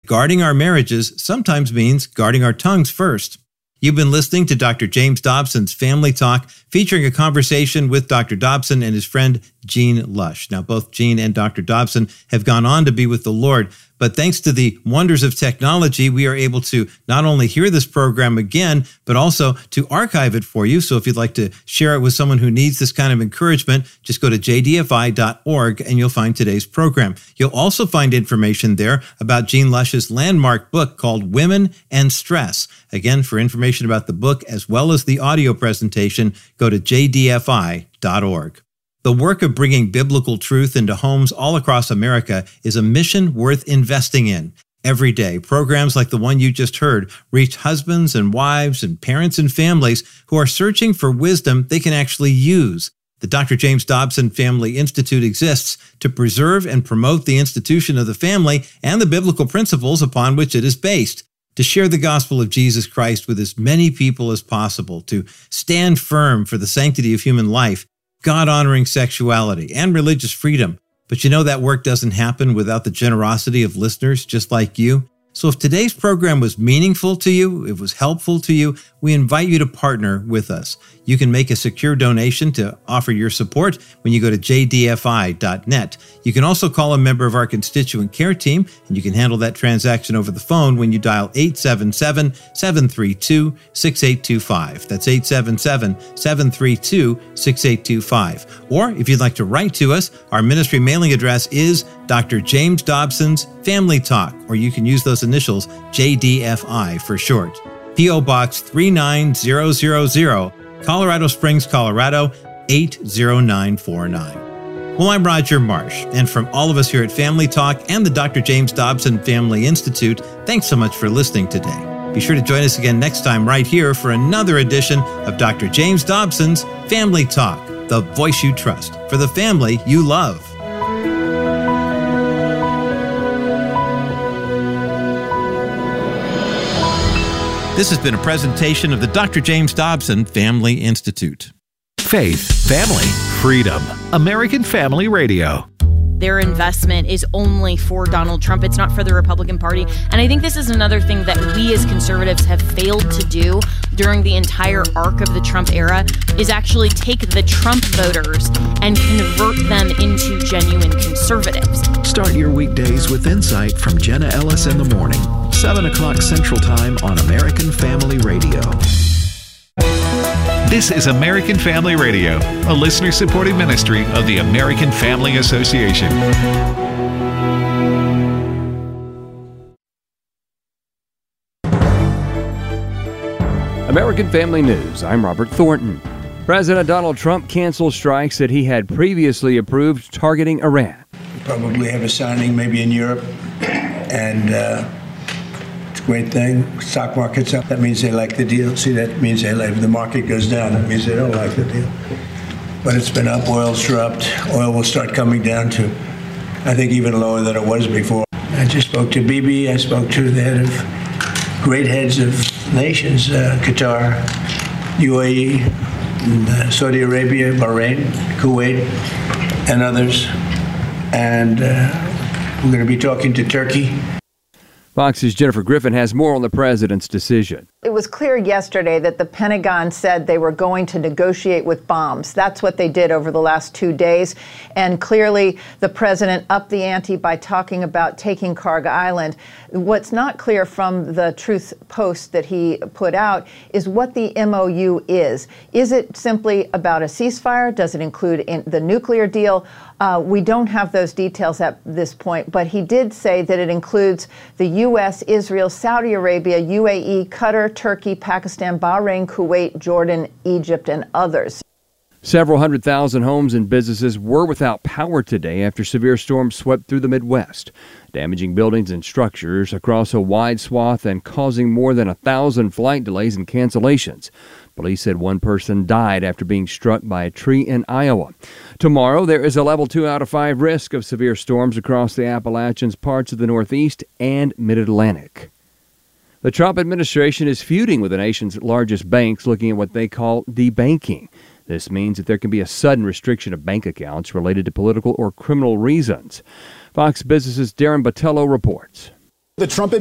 guarding our marriages sometimes means guarding our tongues first. You've been listening to Dr. James Dobson's Family Talk, featuring a conversation with Dr. Dobson and his friend Gene Lush. Now, both Gene and Dr. Dobson have gone on to be with the Lord, but thanks to the wonders of technology, we are able to not only hear this program again, but also to archive it for you. So if you'd like to share it with someone who needs this kind of encouragement, just go to jdfi.org and you'll find today's program. You'll also find information there about Gene Lush's landmark book called Women and Stress. Again, for information about the book as well as the audio presentation, go to jdfi.org. The work of bringing biblical truth into homes all across America is a mission worth investing in. Every day, programs like the one you just heard reach husbands and wives and parents and families who are searching for wisdom they can actually use. The Dr. James Dobson Family Institute exists to preserve and promote the institution of the family and the biblical principles upon which it is based, to share the gospel of Jesus Christ with as many people as possible, to stand firm for the sanctity of human life, God-honoring sexuality, and religious freedom. But you know that work doesn't happen without the generosity of listeners just like you. So if today's program was meaningful to you, it was helpful to you, we invite you to partner with us. You can make a secure donation to offer your support when you go to jdfi.net. You can also call a member of our constituent care team, and you can handle that transaction over the phone when you dial 877-732-6825. That's 877-732-6825. Or if you'd like to write to us, our ministry mailing address is Dr. James Dobson's Family Talk, or you can use those initials, JDFI for short. P.O. Box 39000, Colorado Springs, Colorado 80949. Well, I'm Roger Marsh, and from all of us here at Family Talk and the Dr. James Dobson Family Institute, thanks so much for listening today. Be sure to join us again next time right here for another edition of Dr. James Dobson's Family Talk, the voice you trust for the family you love. This has been a presentation of the Dr. James Dobson Family Institute. Faith, family, freedom. American Family Radio. Their investment is only for Donald Trump. It's not for the Republican Party. And I think this is another thing that we as conservatives have failed to do during the entire arc of the Trump era is actually take the Trump voters and convert them into genuine conservatives. Start your weekdays with insight from Jenna Ellis in the morning, 7 o'clock Central Time on American Family Radio. This is American Family Radio, a listener-supported ministry of the American Family Association. American Family News, I'm Robert Thornton. President Donald Trump canceled strikes that he had previously approved targeting Iran. We probably have a signing maybe in Europe, and it's a great thing. Stock market's up. That means they like the deal. See, that means they like. If the market goes down, that means they don't like the deal. But it's been up. Oil's dropped. Oil will start coming down to, I think, even lower than it was before. I just spoke to Bibi. I spoke to the head of great heads of nations, Qatar, UAE, and, Saudi Arabia, Bahrain, Kuwait, and others. And we're going to be talking to Turkey. Fox's Jennifer Griffin has more on the president's decision. It was clear yesterday that the Pentagon said they were going to negotiate with bombs. That's what they did over the last 2 days. And clearly, the president upped the ante by talking about taking Kharg Island. What's not clear from the Truth Post that he put out is what the MOU is. Is it simply about a ceasefire? Does it include the nuclear deal? We don't have those details at this point, but he did say that it includes the U.S., Israel, Saudi Arabia, UAE, Qatar, Turkey, Pakistan, Bahrain, Kuwait, Jordan, Egypt, and others. Several 100,000 homes and businesses were without power today after severe storms swept through the Midwest, damaging buildings and structures across a wide swath and causing more than 1,000 flight delays and cancellations. Police said one person died after being struck by a tree in Iowa. Tomorrow, there is a level 2 out of 5 risk of severe storms across the Appalachians, parts of the Northeast, and Mid-Atlantic. The Trump administration is feuding with the nation's largest banks, looking at what they call debanking. This means that there can be a sudden restriction of bank accounts related to political or criminal reasons. Fox Business's Darren Botello reports. The Trump